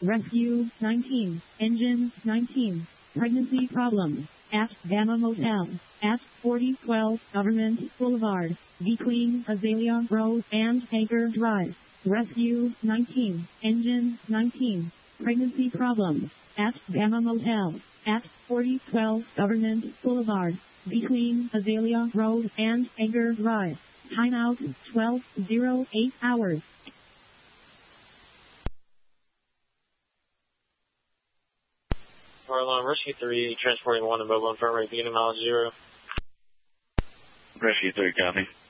Rescue 19. Engine 19. Pregnancy problem. At Bama Motel. At 4012 Government Boulevard. Between Azalea Road and Anchor Drive. Rescue 19. Engine 19. Pregnancy problem. At Bama Motel. At 4012 Government Boulevard. Between Azalea Road and Anchor Drive. Timeout 12:08 hours. Fire alarm, Rescue 3, transporting 1 to mobile infirmary, beginning mileage 0. Rescue 3, copy.